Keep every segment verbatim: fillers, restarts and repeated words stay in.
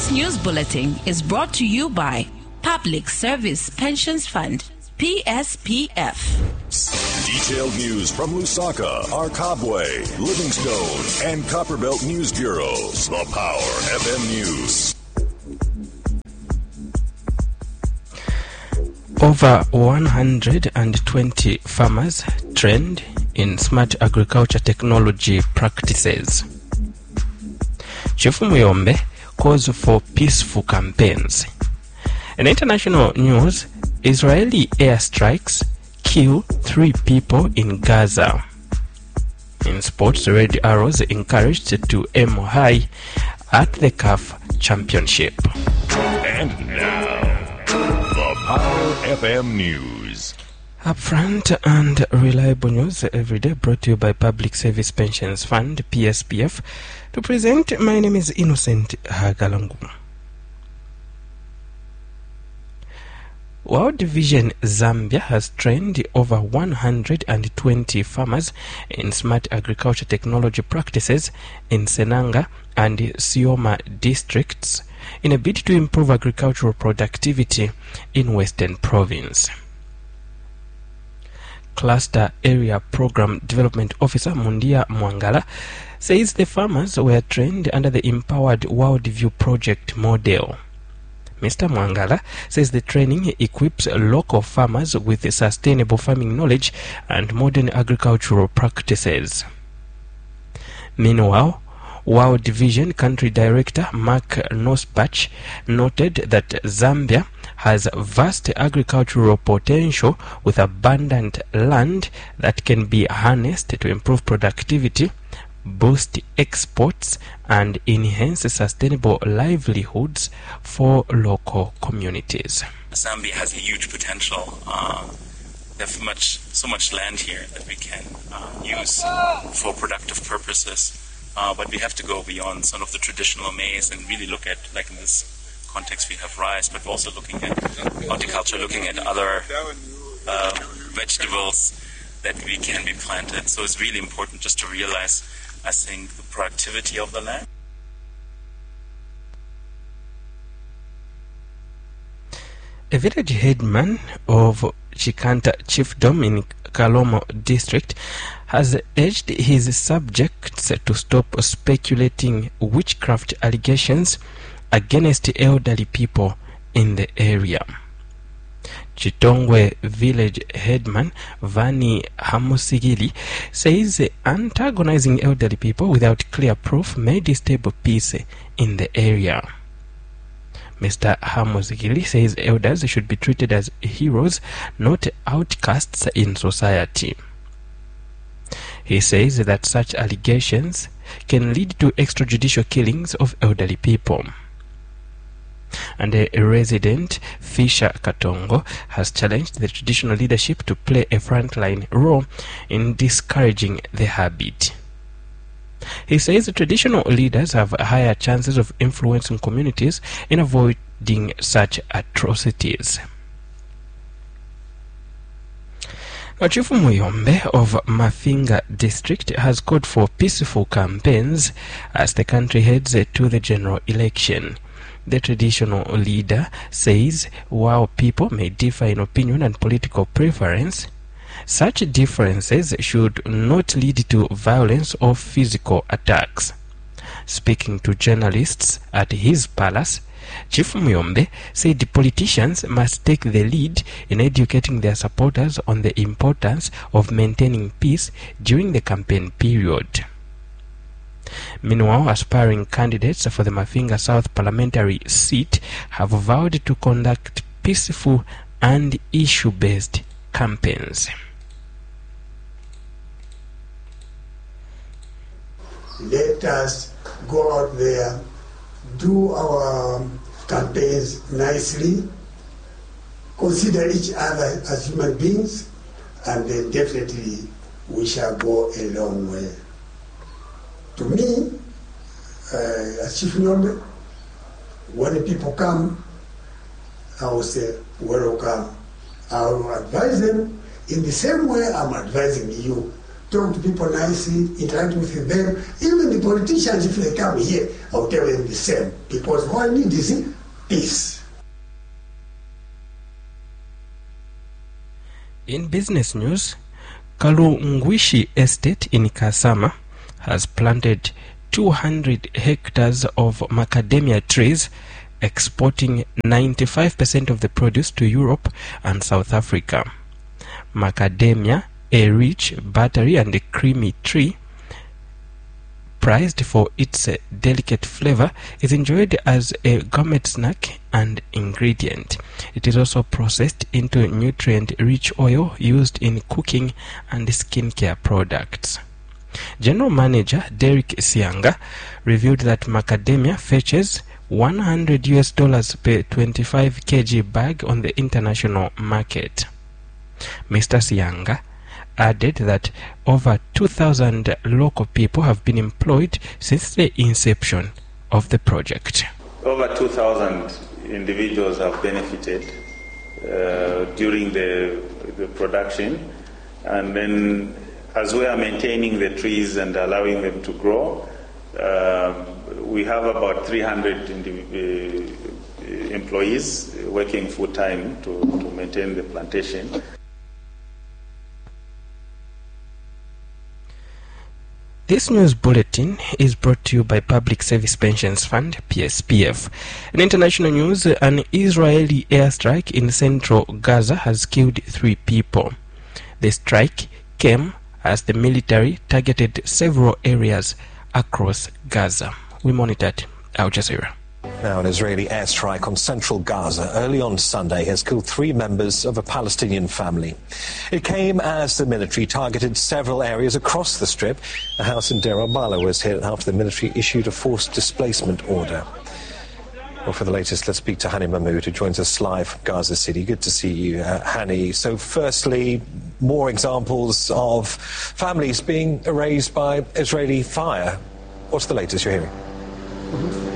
This news bulletin is brought to you by Public Service Pensions Fund, P S P F. Detailed news from Lusaka, Arkabwe, Livingstone, and Copperbelt News Bureaus. The Power F M News. Over one hundred twenty farmers trained in smart agriculture technology practices. Chief Muyombe calls for peaceful campaigns. In international news, Israeli airstrikes kill three people in Gaza. In sports, Red Arrows encouraged to aim high at the C A F Championship. And now, the Power F M News. Upfront and reliable news every day, brought to you by Public Service Pensions Fund, P S P F. To present, my name is Innocent Hagalangu. World Vision Zambia has trained over one hundred twenty farmers in smart agriculture technology practices in Senanga and Sioma districts in a bid to improve agricultural productivity in Western Province. Cluster Area Program Development Officer Mundia Mwangala says the farmers were trained under the Empowered Worldview Project model. Mister Mwangala says the training equips local farmers with sustainable farming knowledge and modern agricultural practices. Meanwhile, World Vision Country Director Mark Nosbach noted that Zambia has vast agricultural potential with abundant land that can be harnessed to improve productivity, boost exports, and enhance sustainable livelihoods for local communities. Zambia has a huge potential. Uh, we have much, so much land here that we can uh, use for productive purposes. Uh, but we have to go beyond sort of the traditional maize and really look at, like in this context, we have rice, but we're also looking at horticulture, looking at other uh, vegetables that we can be planted. So it's really important just to realize, I think, the productivity of the land. A village headman of Chikanta Chiefdom in Kalomo district has urged his subjects to stop speculating witchcraft allegations against elderly people in the area. Chitongwe village headman Vani Hamusigili says antagonizing elderly people without clear proof may disturb peace in the area. Mister Hamusigili says elders should be treated as heroes, not outcasts in society. He says that such allegations can lead to extrajudicial killings of elderly people. And a resident, Fisher Katongo, has challenged the traditional leadership to play a frontline role in discouraging the habit. He says the traditional leaders have higher chances of influencing communities in avoiding such atrocities. Now, Chief Muyombe of Mafinga district has called for peaceful campaigns as the country heads to the general election. The traditional leader says while people may differ in opinion and political preference, such differences should not lead to violence or physical attacks. Speaking to journalists at his palace, Chief Muyombe said politicians must take the lead in educating their supporters on the importance of maintaining peace during the campaign period. Meanwhile, aspiring candidates for the Mafinga South parliamentary seat have vowed to conduct peaceful and issue-based campaigns. Let us go out there, do our campaigns nicely, consider each other as human beings, and then definitely we shall go a long way. To me, uh, as Chief Muyombe, when people come, I will say, welcome. I will advise them in the same way I'm advising you talk to people nicely, interact with them. Even the politicians, if they come here, I'll tell them the same. Because what I need is peace. In business news, Kalungwishi Estate in Kasama has planted two hundred hectares of macadamia trees, exporting ninety-five percent of the produce to Europe and South Africa. Macadamia, a rich, buttery and a creamy tree, prized for its uh, delicate flavor, is enjoyed as a gourmet snack and ingredient. It is also processed into nutrient-rich oil used in cooking and skincare products. General Manager Derek Sianga revealed that macadamia fetches one hundred U S dollars per twenty-five kilogram bag on the international market. Mister Sianga added that over two thousand local people have been employed since the inception of the project. Over two thousand individuals have benefited uh, during the, the production, and then as we are maintaining the trees and allowing them to grow, uh, we have about three hundred indiv- uh, employees working full-time to, to maintain the plantation. This news bulletin is brought to you by Public Service Pensions Fund, P S P F. In international news, an Israeli airstrike in central Gaza has killed three people. The strike came as the military targeted several areas across Gaza. We monitored Al Jazeera. Now, an Israeli airstrike on central Gaza early on Sunday has killed three members of a Palestinian family. It came as the military targeted several areas across the Strip. A house in Deir al-Balah was hit after the military issued a forced displacement order. Well, for the latest, let's speak to Hani Mahmoud, who joins us live from Gaza City. Good to see you, uh, Hani. So firstly, more examples of families being erased by Israeli fire. What's the latest you're hearing? Mm-hmm.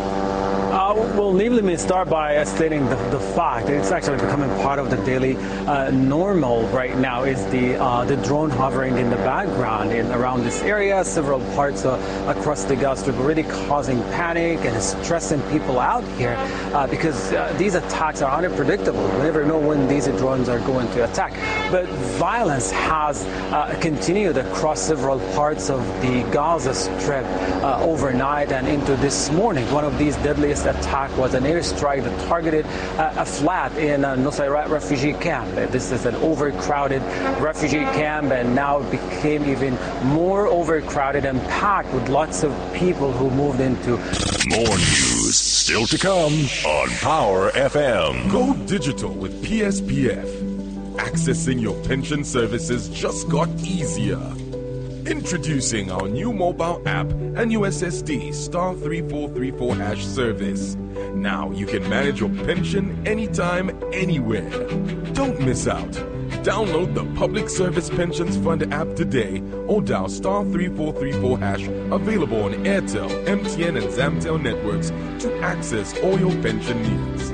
Uh, well, Neil, let me start by stating the, the fact it's actually becoming part of the daily uh, normal right now is the uh, the drone hovering in the background in around this area. Several parts uh, across the Gaza Strip already causing panic and stressing people out here uh, because uh, these attacks are unpredictable. We never know when these drones are going to attack. But violence has uh, continued across several parts of the Gaza Strip uh, overnight and into this morning. One of these deadliest attack was an airstrike that targeted uh, a flat in a Nusayrat refugee camp. This is an overcrowded refugee camp, and now it became even more overcrowded and packed with lots of people who moved into. More news still to come on Power F M. Go digital with P S P F. Accessing your pension services just got easier. Introducing our new mobile app and U S S D star three four three four hash service. Now you can manage your pension anytime, anywhere. Don't miss out. Download the Public Service Pensions Fund app today or dial star three four three four hash, available on Airtel, M T N and Zamtel networks to access all your pension needs.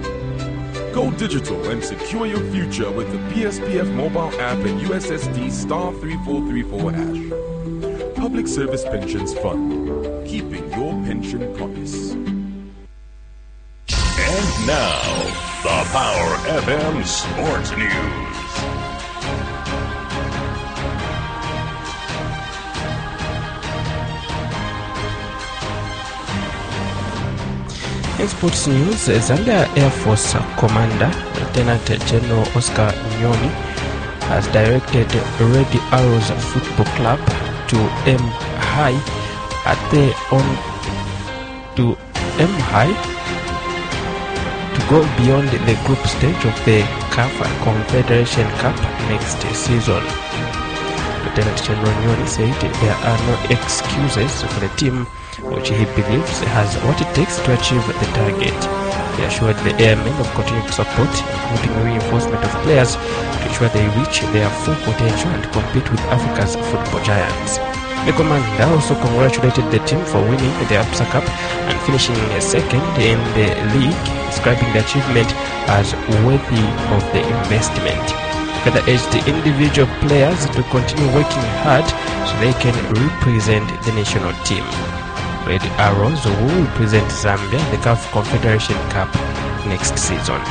Go digital and secure your future with the P S P F mobile app and U S S D star three four three four hash. Public Service Pensions Fund, keeping your pension promise. And now, the Power F M Sports News. In sports news, Zambia Air Force Commander Lieutenant General Oscar Nyoni has directed Red Arrows Football Club to aim high at the on to aim high to go beyond the group stage of the C A F Confederation Cup next season. Lieutenant General Nyoni said there are no excuses for the team, which he believes has what it takes to achieve the target. He assured the airmen of continued support, including reinforcement of players, to ensure they reach their full potential and compete with Africa's football giants. The commander also congratulated the team for winning the Absa Cup and finishing second in the league, describing the achievement as worthy of the investment. further urged the individual players to continue working hard so they can represent the national team. Red Arrows will represent Zambia in the C A F Confederation Cup next season.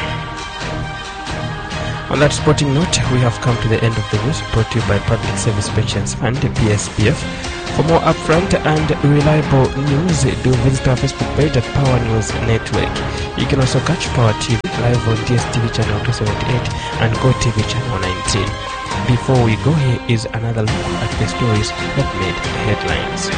On that sporting note, we have come to the end of the news, brought to you by Public Service Pensions Fund, P S P F. For more upfront and reliable news, do visit our Facebook page at Power News Network. You can also catch Power T V live on D S T V channel two seventy-eight and Go T V channel nineteen. Before we go, here is another look at the stories that made headlines.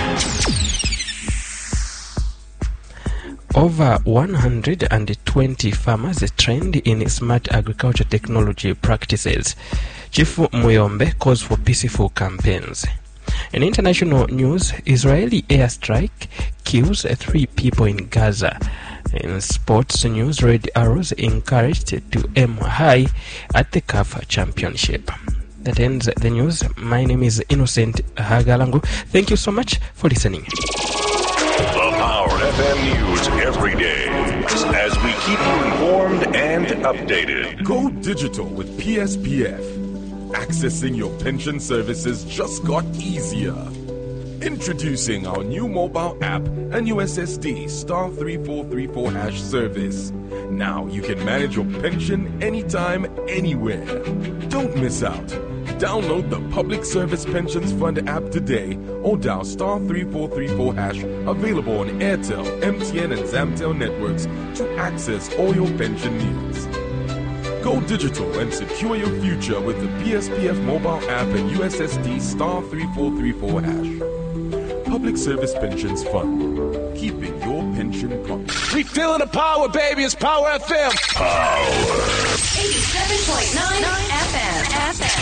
Over one hundred twenty farmers trained in smart agriculture technology practices. Chief Muyombe calls for peaceful campaigns. In international news, Israeli airstrike kills three people in Gaza. In sports news, Red Arrows encouraged to aim high at the C A F Championship. That ends the news. My name is Innocent Hagalangu. Thank you so much for listening. The Power F M News every day as we keep you informed and updated. Go digital with P S P F. Accessing your pension services just got easier. Introducing our new mobile app and U S S D star three four three four hash service. Now you can manage your pension anytime, anywhere. Don't miss out. Download the Public Service Pensions Fund app today or dial star three four three four hash, available on Airtel, M T N and Zamtel networks to access all your pension needs. Go digital and secure your future with the P S P F mobile app and U S S D star three four three four hash. Public Service Pensions Fund, keeping your pension promise. We feeling the power, baby. It's Power F M. Power. eighty-seven point nine F M.